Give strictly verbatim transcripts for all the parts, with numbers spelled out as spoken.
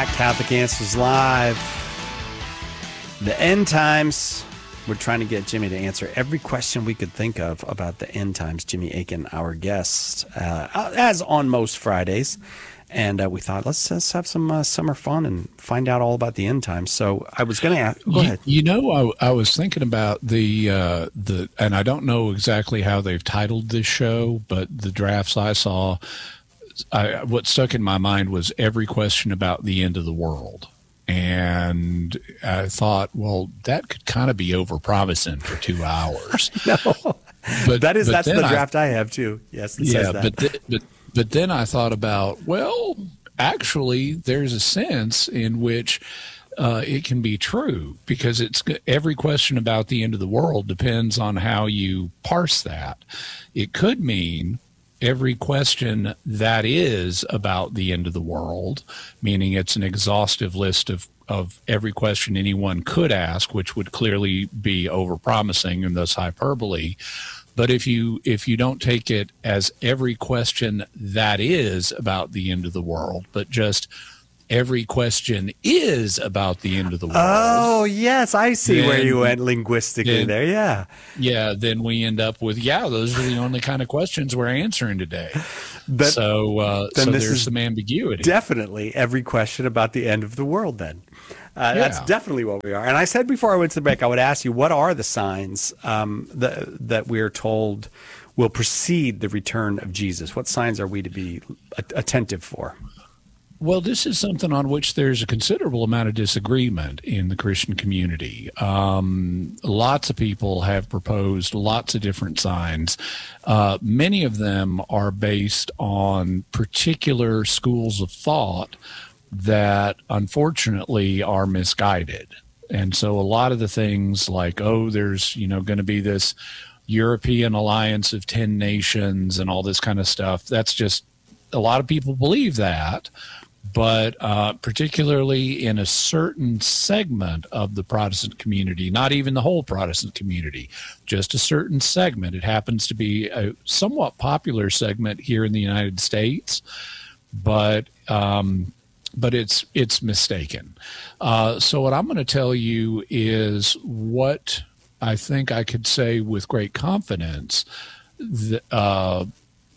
back. Catholic Answers Live. The end times. We're trying to get Jimmy to answer every question we could think of about the end times. Jimmy Akin, our guest, uh, as on most Fridays. And uh, we thought, let's, let's have some uh, summer fun and find out all about the end times. So I was going to ask, go you, ahead. You know, I, I was thinking about the, uh, the, and I don't know exactly how they've titled this show, but the drafts I saw, I, what stuck in my mind was every question about the end of the world. And I thought, well, that could kind of be over-promising for two hours. No, but that is, but that's the draft I, I have too. Yes, it yeah, says that. but, th- but but then I thought about, well, actually, there's a sense in which uh, it can be true, because it's every question about the end of the world depends on how you parse that. It could mean every question that is about the end of the world, meaning it's an exhaustive list of, of every question anyone could ask, which would clearly be overpromising and thus hyperbole. But if you if you don't take it as every question that is about the end of the world, but just every question is about the end of the world. Oh, yes, I see then, where you went linguistically then, there, yeah. Yeah, then we end up with, yeah, those are the only kind of questions we're answering today. But, so uh, then so this there's is some ambiguity. Definitely every question about the end of the world then. Uh, yeah. That's definitely what we are. And I said before I went to the break, I would ask you, what are the signs um, that, that we're told will precede the return of Jesus? What signs are we to be attentive for? Well, this is something on which there's a considerable amount of disagreement in the Christian community. Um, lots of people have proposed lots of different signs. Uh, many of them are based on particular schools of thought that unfortunately are misguided. And so a lot of the things like, oh, there's, you know, going to be this European alliance of ten nations and all this kind of stuff. That's just, a lot of people believe that. But uh, particularly in a certain segment of the Protestant community, not even the whole Protestant community, just a certain segment. It happens to be a somewhat popular segment here in the United States, but um, but it's it's mistaken. Uh, so what I'm going to tell you is what I think I could say with great confidence the uh,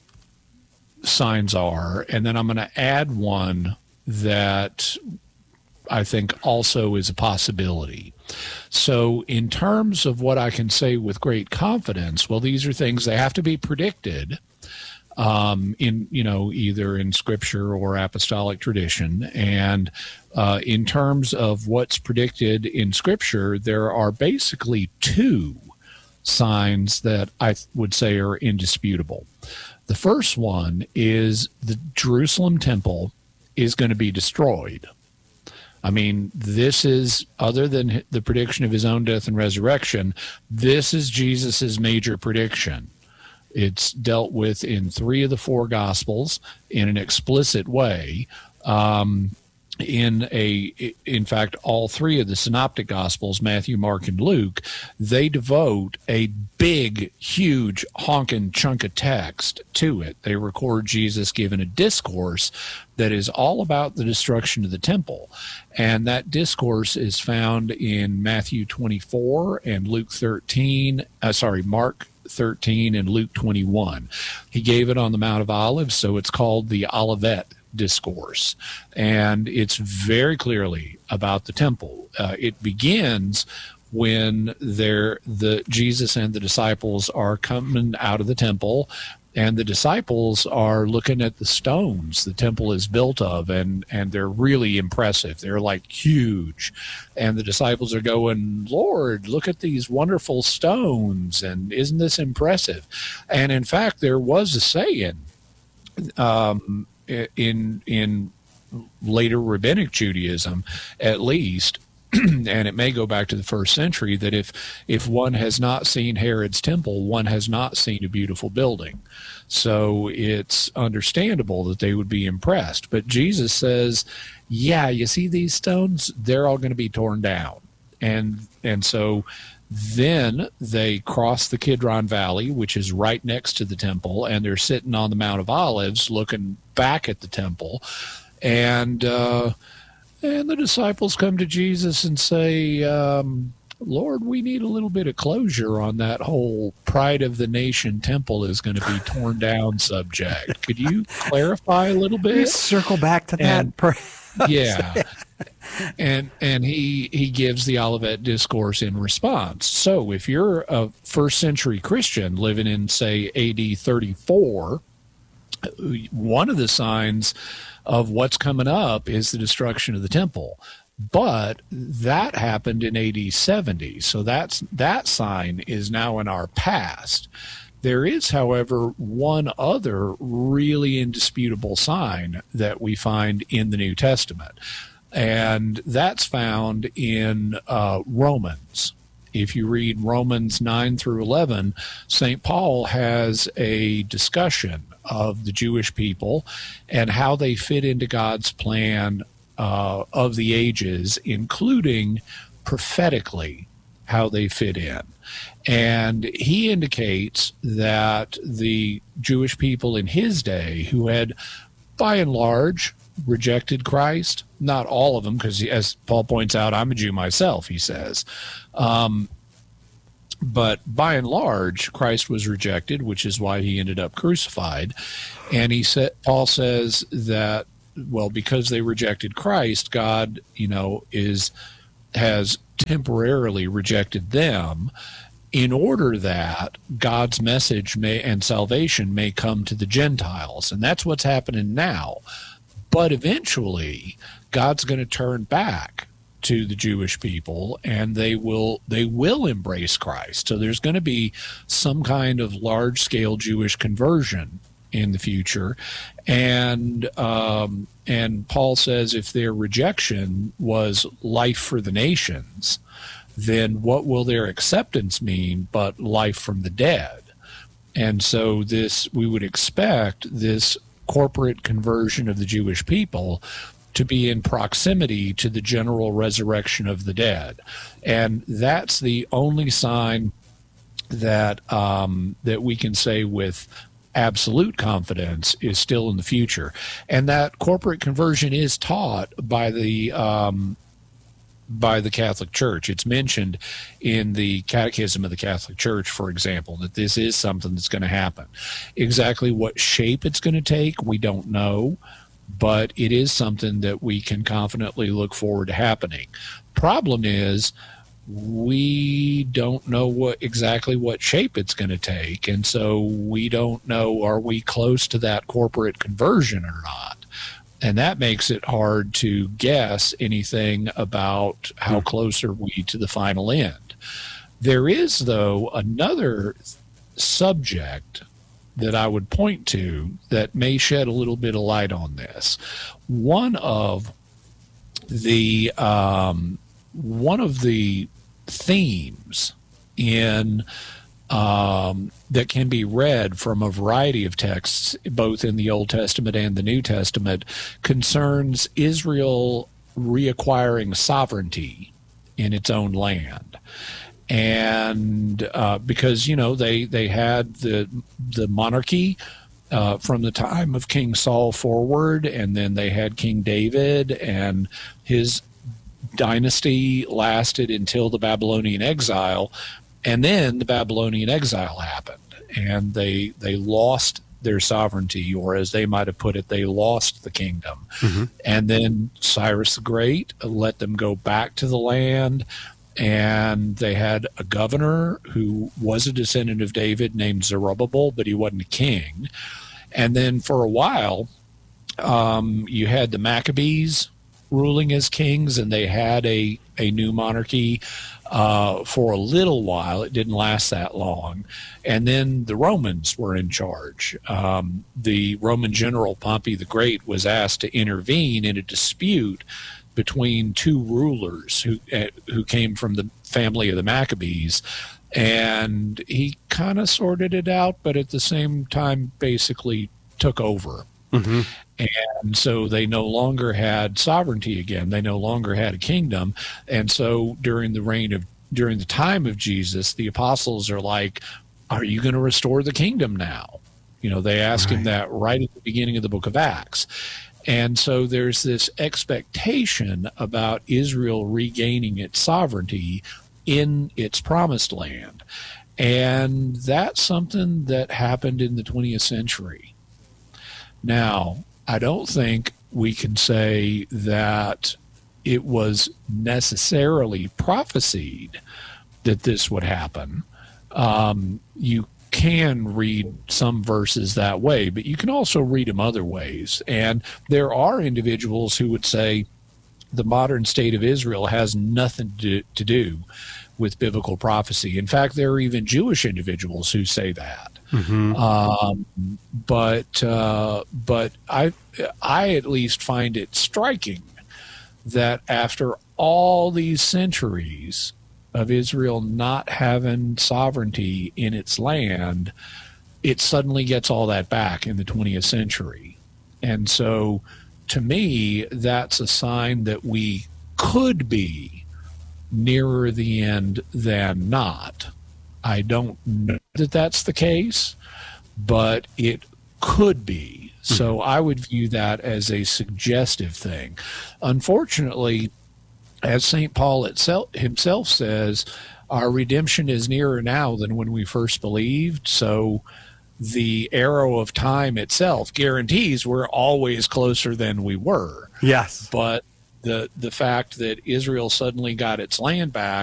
signs are, and then I'm going to add one that I think also is a possibility. So in terms of what I can say with great confidence, well, these are things, they have to be predicted um, in, you know, either in scripture or apostolic tradition. And uh, in terms of what's predicted in scripture, there are basically two signs that I would say are indisputable. The first one is the Jerusalem temple is going to be destroyed. I mean, this is, other than the prediction of his own death and resurrection, this is Jesus's major prediction. It's dealt with in three of the four Gospels in an explicit way. Um, in a, in fact, all three of the synoptic Gospels, Matthew, Mark, and Luke, they devote a big, huge, honking chunk of text to it. They record Jesus giving a discourse that is all about the destruction of the temple. And that discourse is found in Matthew twenty-four and Luke thirteen, uh, sorry, Mark thirteen and Luke twenty-one. He gave it on the Mount of Olives, so it's called the Olivet Discourse, and it's very clearly about the temple. Uh, it begins when they're, the Jesus and the disciples are coming out of the temple, and the disciples are looking at the stones the temple is built of, and and they're really impressive. They're like huge, and the disciples are going, Lord, look at these wonderful stones, and isn't this impressive? And in fact, there was a saying um in in later rabbinic Judaism, at least, and it may go back to the first century, that if if one has not seen Herod's temple, one has not seen a beautiful building. So it's understandable that they would be impressed. But Jesus says, yeah, you see these stones? They're all going to be torn down. And and so then they cross the Kidron Valley, which is right next to the temple, and they're sitting on the Mount of Olives looking back at the temple. And uh, And the disciples come to Jesus and say, um, Lord, we need a little bit of closure on that whole pride of the nation temple is going to be torn down subject. Could you clarify a little bit? You circle back to that. And, yeah. And and he he gives the Olivet Discourse in response. So if you're a first century Christian living in, say, A D thirty-four, one of the signs of what's coming up is the destruction of the temple. But that happened in A D seventy, so that's that sign is now in our past. There is, however, one other really indisputable sign that we find in the New Testament, and that's found in uh, Romans. If you read Romans nine through eleven, Saint Paul has a discussion of the Jewish people and how they fit into God's plan Uh, of the ages, including prophetically how they fit in. And he indicates that the Jewish people in his day, who had by and large rejected Christ, not all of them, because as Paul points out, I'm a Jew myself, he says, um, but by and large, Christ was rejected, which is why he ended up crucified. And he said, Paul says that, well, because they rejected Christ, God, you know, is has temporarily rejected them in order that God's message may and salvation may come to the Gentiles. And that's what's happening now. But eventually, God's going to turn back to the Jewish people, and they will they will embrace Christ. So there's going to be some kind of large-scale Jewish conversion in the future, and um, and Paul says if their rejection was life for the nations, then what will their acceptance mean but life from the dead? And so this we would expect this corporate conversion of the Jewish people to be in proximity to the general resurrection of the dead, and that's the only sign that um, that we can say with absolute confidence is still in the future. And that corporate conversion is taught by the um, by the Catholic Church. It's mentioned in the Catechism of the Catholic Church, for example, that this is something that's going to happen. Exactly what shape it's going to take, we don't know, but it is something that we can confidently look forward to happening. Problem is, we don't know what exactly what shape it's going to take, and so we don't know, are we close to that corporate conversion or not? And that makes it hard to guess anything about how close are we to the final end. There is, though, another subject that I would point to that may shed a little bit of light on this. One of the um, one of the themes in um, that can be read from a variety of texts, both in the Old Testament and the New Testament, concerns Israel reacquiring sovereignty in its own land. And uh, because, you know, they, they had the the monarchy uh, from the time of King Saul forward, and then they had King David, and his dynasty lasted until the Babylonian exile, and then the Babylonian exile happened, and they they lost their sovereignty, or as they might have put it, they lost the kingdom. Mm-hmm. And then Cyrus the Great let them go back to the land, and they had a governor who was a descendant of David named Zerubbabel, but he wasn't a king. And then for a while, um, you had the Maccabees ruling as kings, and they had a, a new monarchy uh, for a little while. It didn't last that long. And then the Romans were in charge. Um, the Roman general Pompey the Great was asked to intervene in a dispute between two rulers who uh, who came from the family of the Maccabees, and he kind of sorted it out, but at the same time basically took over. Mm-hmm. And so they no longer had sovereignty again. They no longer had a kingdom. And so during the reign of, during the time of Jesus, the apostles are like, are you going to restore the kingdom now? You know, they ask right. him that right at the beginning of the book of Acts. And so there's this expectation about Israel regaining its sovereignty in its promised land. And that's something that happened in the twentieth century. Now, I don't think we can say that it was necessarily prophesied that this would happen. Um, you can read some verses that way, but you can also read them other ways. And there are individuals who would say the modern state of Israel has nothing to, to do with biblical prophecy. In fact, there are even Jewish individuals who say that. Mm-hmm. Um, but uh, but I I at least find it striking that after all these centuries of Israel not having sovereignty in its land, it suddenly gets all that back in the twentieth century. And so to me, that's a sign that we could be nearer the end than not. I don't know that that's the case, but it could be. So I would view that as a suggestive thing. Unfortunately, as Saint Paul itself, himself says, our redemption is nearer now than when we first believed. So the arrow of time itself guarantees we're always closer than we were. Yes. But the the fact that Israel suddenly got its land back